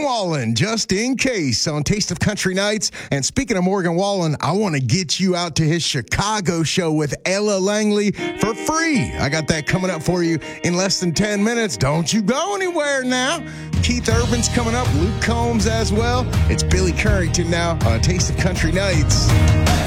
Wallen, just in case, on Taste of Country Nights. And speaking of Morgan Wallen, I want to get you out to his Chicago show with Ella Langley for free. I got that coming up for you in less than 10 minutes. Don't you go anywhere now. Keith Urban's coming up, Luke Combs as well. It's Billy Currington now on Taste of Country Nights.